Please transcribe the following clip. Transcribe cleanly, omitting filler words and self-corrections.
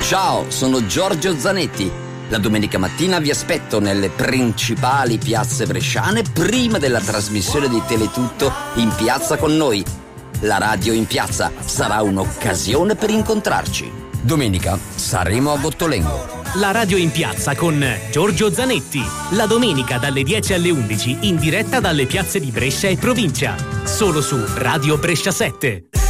Ciao, sono Giorgio Zanetti. La domenica mattina vi aspetto nelle principali piazze bresciane prima della trasmissione di Teletutto in piazza con noi. La radio in piazza sarà un'occasione per incontrarci. Domenica saremo a Gottolengo. La radio in piazza con Giorgio Zanetti. La domenica dalle 10 alle 11 in diretta dalle piazze di Brescia e provincia. Solo su Radio Brescia 7.